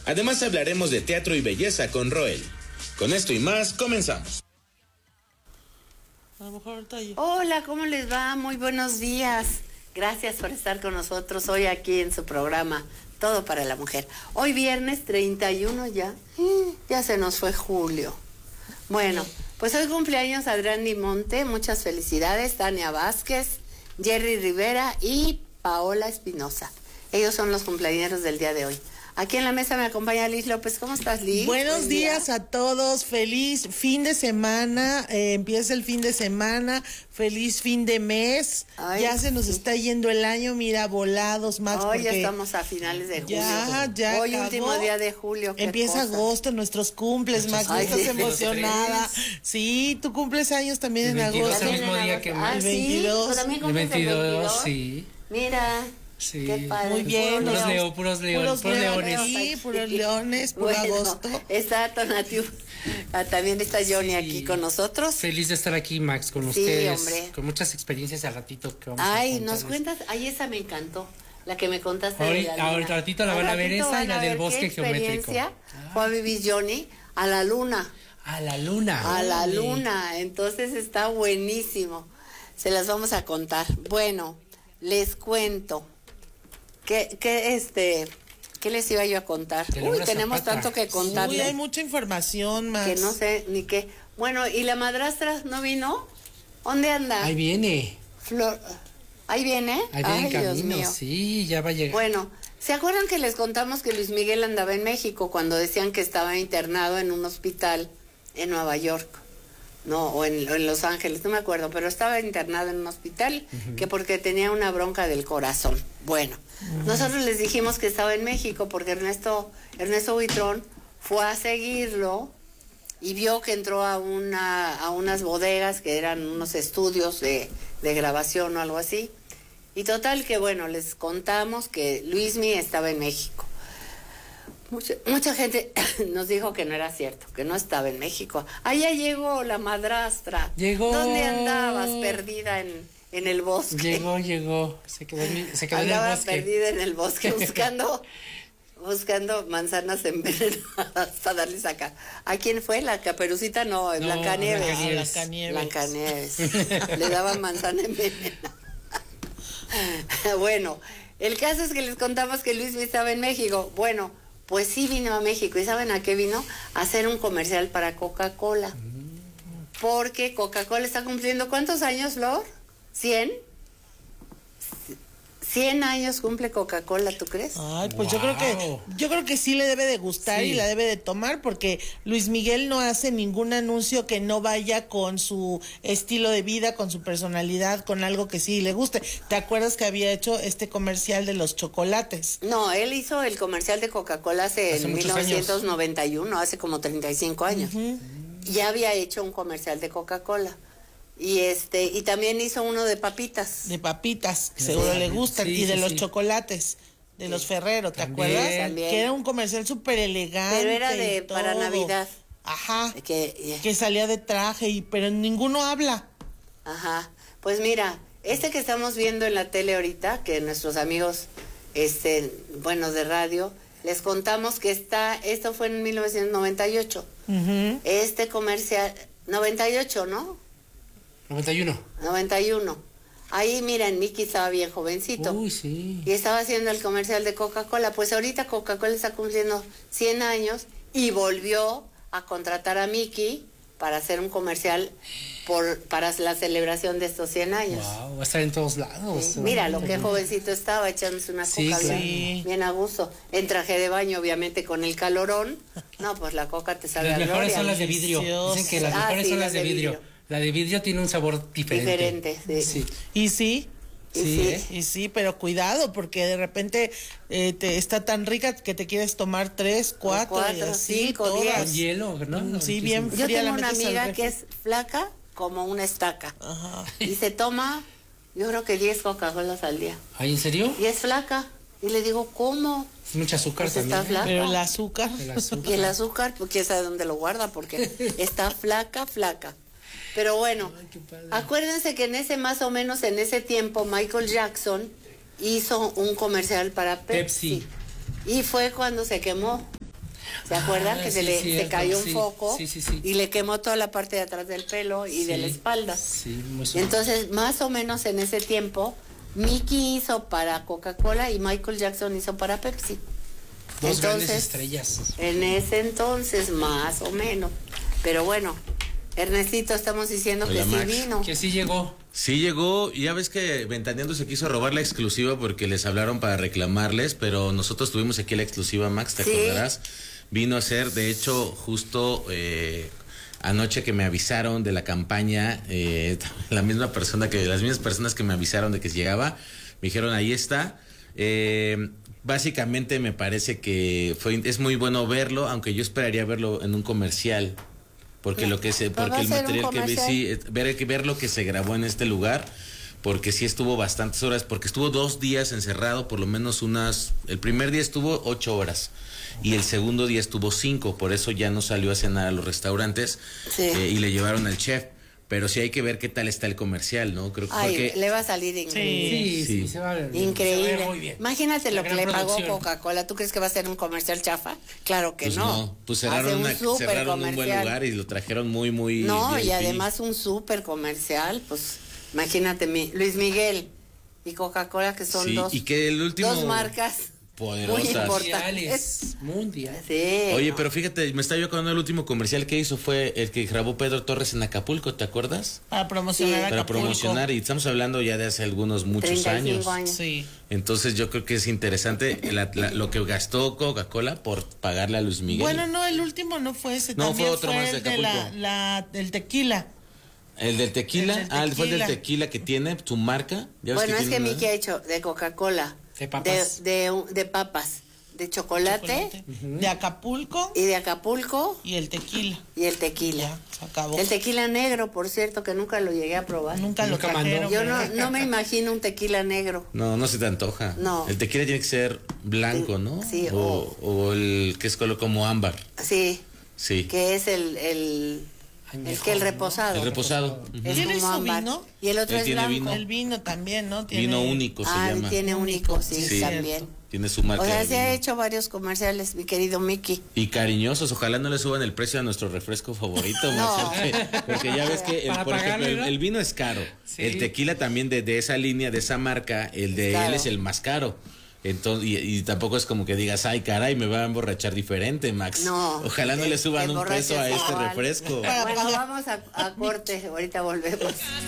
Además hablaremos de teatro y belleza con Roel. Con esto y más, comenzamos. Hola, ¿cómo les va? Muy buenos días. Gracias por estar con nosotros hoy aquí en su programa Todo para la Mujer. Hoy viernes 31 ya. Ya se nos fue julio. Bueno, pues hoy cumpleaños Adrián Dimonte. Muchas felicidades. Tania Vázquez, Jerry Rivera y Paola Espinosa. Ellos son los cumpleañeros del día de hoy. Aquí en la mesa me acompaña Liz López. ¿Cómo estás, Liz? Buenos días a todos. Feliz fin de semana. Empieza el fin de semana. Feliz fin de mes. Ay, ya se nos está yendo el año. Mira, volados, Max. Hoy ya estamos a finales de julio. Ya hoy acabó. Último día de julio. Empieza agosto, nuestros cumples, Max. ¿No estás emocionada? Sí, tú cumples años también en agosto. El mismo día que el 22. El 22, sí. Mira. Sí. Qué padre. Muy bien. Puros leones. Sí, puros leones, puro agosto. Está Tonatiu, también está Johnny aquí con nosotros. Feliz de estar aquí, Max, con ustedes. Hombre. Con muchas experiencias al ratito que vamos a nos cuentas, esa me encantó, la que me contaste. Ahorita ratito la van a ver esa y la del bosque geométrico. Fue a vivir Johnny a la luna. A la luna. A la luna, entonces está buenísimo. Se las vamos a contar. Bueno, les cuento. ¿Qué les iba yo a contar? Tenemos tanto que contarles. Hay mucha información más. Que no sé ni qué. Bueno, ¿y la madrastra no vino? ¿Dónde anda? Ahí viene. ¿Ahí viene? Ahí viene en camino, Dios mío. Sí, ya va a llegar. Bueno, ¿se acuerdan que les contamos que Luis Miguel andaba en México cuando decían que estaba internado en un hospital en Nueva York? No, o en Los Ángeles, no me acuerdo, pero estaba internado en un hospital, que porque tenía una bronca del corazón. Bueno, nosotros les dijimos que estaba en México porque Ernesto Buitrón fue a seguirlo y vio que entró a unas bodegas que eran unos estudios de grabación o algo así. Y total que, bueno, les contamos que Luismi estaba en México. Mucha gente nos dijo que no era cierto, que no estaba en México. Allá llegó la madrastra. Llegó. ¿Dónde andabas perdida en el bosque? Llegó. Se quedó en el bosque. Andabas perdida en el bosque buscando manzanas envenenadas para darles acá. ¿A quién fue? ¿La Caperucita? No, Blancanieves. Blancanieves. Le daban manzana envenenada. Bueno, el caso es que les contamos que Luis estaba en México. Bueno, pues sí vino a México. ¿Y saben a qué vino? A hacer un comercial para Coca-Cola. Porque Coca-Cola está cumpliendo, ¿cuántos años, Flor? ¿100? 100 años cumple Coca-Cola, ¿tú crees? Ay, pues yo creo que sí le debe de gustar y la debe de tomar, porque Luis Miguel no hace ningún anuncio que no vaya con su estilo de vida, con su personalidad, con algo que sí le guste. ¿Te acuerdas que había hecho este comercial de los chocolates? No, él hizo el comercial de Coca-Cola en 1991, hace como 35 años. Ya había hecho un comercial de Coca-Cola. Y también hizo uno de papitas. De papitas, que seguro le gustan, y de los chocolates, de los Ferrero, ¿te acuerdas? También. Que era un comercial súper elegante. Pero era para Navidad. Ajá, que salía de traje, pero ninguno habla. Ajá, pues mira, que estamos viendo en la tele ahorita, que nuestros amigos, de radio, les contamos que esto fue en 1998. Este comercial, 98, ¿no? 91. Ahí, miren, Mickey estaba bien jovencito. Uy, sí. Y estaba haciendo el comercial de Coca-Cola. Pues ahorita Coca-Cola está cumpliendo 100 años y volvió a contratar a Mickey para hacer un comercial para la celebración de estos 100 años. Wow, va a estar en todos lados. Sí. Mira lo que jovencito estaba, echándose una coca bien a gusto. En traje de baño, obviamente, con el calorón. No, pues la coca te sabe a gloria. Las mejores son las de vidrio. Dicen que las mejores son las de vidrio. La de vidrio tiene un sabor diferente. Sí. ¿Y sí? Y sí, pero cuidado, porque de repente está tan rica que te quieres tomar 3, 4, 5, 10. Con hielo, ¿no? Sí, bien fría. Yo tengo una amiga que es flaca como una estaca. Ajá. Y se toma, yo creo que 10 Coca-Colas al día. ¿Ay, en serio? Y es flaca. Y le digo, ¿cómo? Es mucho azúcar pues también. Está flaca. Pero el azúcar. Y el azúcar, pues quién sabe dónde lo guarda, porque está flaca. Pero bueno, acuérdense que más o menos en ese tiempo, Michael Jackson hizo un comercial para Pepsi. Y fue cuando se quemó. ¿Se acuerdan que se cayó un foco sí. y le quemó toda la parte de atrás del pelo y de la espalda? Sí, muy Entonces, más o menos en ese tiempo, Mickey hizo para Coca-Cola y Michael Jackson hizo para Pepsi. Dos grandes estrellas. En ese entonces, más o menos. Pero bueno, Ernestito, estamos diciendo Hola, que Max. sí vino. Que sí llegó. Sí llegó, y ya ves que Ventaneando se quiso robar la exclusiva porque les hablaron para reclamarles, pero nosotros tuvimos aquí la exclusiva, Max, ¿te acordarás? Vino a ser, de hecho, justo anoche que me avisaron de la campaña, las mismas personas que me avisaron de que llegaba, me dijeron, ahí está. Básicamente me parece que es muy bueno verlo, aunque yo esperaría verlo en un comercial. Porque el material que vi, sí, ver lo que se grabó en este lugar, porque sí estuvo bastantes horas, porque estuvo 2 días encerrado, por lo menos el primer día estuvo 8 horas y el segundo día estuvo 5, por eso ya no salió a cenar a los restaurantes y le llevaron al chef. Pero sí hay que ver qué tal está el comercial, ¿no? Creo que le va a salir increíble. Sí, se va a ver increíble. Se va a ver muy bien. Imagínate lo que le pagó producción. Coca-Cola. ¿Tú crees que va a ser un comercial chafa? Claro que pues no. Pues cerraron un buen lugar y lo trajeron muy No, VIP. y además un súper comercial, pues imagínate, Luis Miguel y Coca-Cola, que son dos marcas poderosas, muy importantes. Mundiales. Sí. Oye, pero fíjate, me estaba yo acordando del último comercial que hizo, fue el que grabó Pedro Torres en Acapulco, ¿te acuerdas? Para promocionar Para Acapulco. promocionar, y estamos hablando ya de hace muchos años. Sí. Entonces yo creo que es interesante lo que gastó Coca-Cola por pagarle a Luis Miguel. Bueno, no, el último no fue ese. No, también fue otro más de el de Acapulco. del tequila. ¿El del tequila? Fue el del tequila que tiene su marca. Bueno, es que Mickey ha hecho de Coca-Cola, de papas, de papas, de chocolate. De Acapulco. Y de Acapulco. Y el tequila. Ya, se acabó. El tequila negro, por cierto, que nunca lo llegué a probar. Nunca lo trajeron. Yo no me imagino un tequila negro. No se te antoja. No. El tequila tiene que ser blanco, ¿no? Sí. O el que es como ámbar. Sí. Sí. Que es el reposado. El reposado. Es ¿Tiene como su ámbar. vino? Y el otro Él es tiene blanco. vino. El vino también, ¿no? Tiene... Vino único se llama. Tiene único, sí, también. Tiene su marca. O sea, de se ha vino. hecho varios comerciales, mi querido Mickey. Y cariñosos, ojalá no le suban el precio a nuestro refresco favorito, No. porque ya ves que, por ejemplo, el vino es caro. Sí. El tequila también de esa línea, de esa marca, el de él es el más caro. Entonces, y tampoco es como que digas, ay, caray, me va a emborrachar diferente, Max. No. Ojalá no le suban un peso a este igual. refresco. Bueno, vamos a corte, ahorita volvemos.